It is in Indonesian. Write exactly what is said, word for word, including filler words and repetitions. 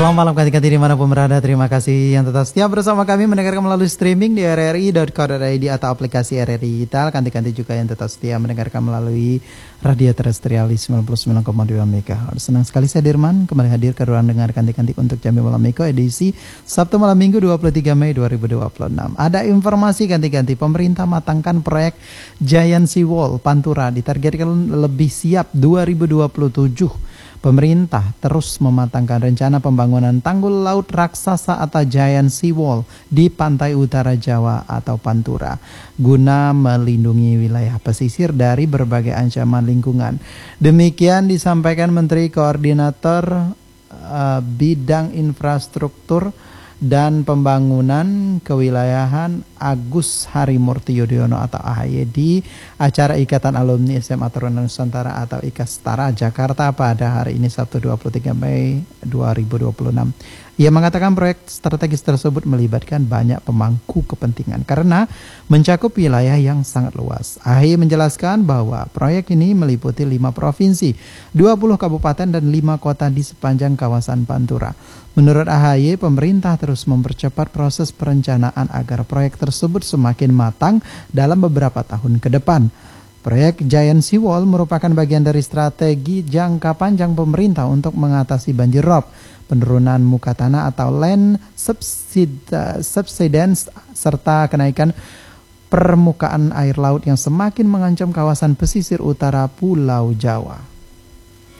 Selamat malam kanti-kanti dimanapun berada. Terima kasih yang tetap setia bersama kami mendengarkan melalui streaming di r r i dot co dot i d atau aplikasi R R I Digital. Kanti-kanti juga yang tetap setia mendengarkan melalui radio terestrial di sembilan puluh sembilan koma dua megahertz. Senang sekali saya Dirman kembali hadir ke ruang dengar kanti-kanti untuk Jambi Malam Minggu edisi Sabtu malam Minggu dua puluh tiga Mei dua ribu dua puluh enam. Ada informasi kanti-kanti, pemerintah matangkan proyek Giant Sea Wall Pantura ditargetkan lebih siap dua ribu dua puluh tujuh. Pemerintah terus mematangkan rencana pembangunan tanggul laut raksasa atau Giant Sea Wall di pantai utara Jawa atau Pantura guna melindungi wilayah pesisir dari berbagai ancaman lingkungan. Demikian disampaikan Menteri Koordinator uh, Bidang Infrastruktur dan Pembangunan Kewilayahan Agus Harimurti Yudhoyono atau A H Y di acara Ikatan Alumni S M A Taruna Nusantara atau IKASTARA Jakarta pada hari ini Sabtu dua puluh tiga Mei dua ribu dua puluh enam. Ia mengatakan proyek strategis tersebut melibatkan banyak pemangku kepentingan karena mencakup wilayah yang sangat luas. A H Y menjelaskan bahwa proyek ini meliputi lima provinsi, dua puluh kabupaten dan lima kota di sepanjang kawasan Pantura. Menurut A H Y, pemerintah terus mempercepat proses perencanaan agar proyek tersebut semakin matang dalam beberapa tahun ke depan. Proyek Giant Sea Wall merupakan bagian dari strategi jangka panjang pemerintah untuk mengatasi banjir rob, penurunan muka tanah atau land subsidence, serta kenaikan permukaan air laut yang semakin mengancam kawasan pesisir utara Pulau Jawa.